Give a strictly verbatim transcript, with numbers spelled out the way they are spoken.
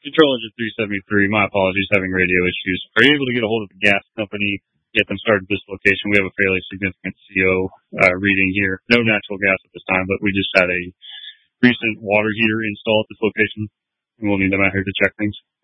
Control Engine three seventy-three, my apologies, having radio issues. Are you able to get a hold of the gas company, get them started at this location? We have a fairly significant C O uh, reading here. No natural gas at this time, but we just had a recent water heater install at this location, and we'll need them out here to check things.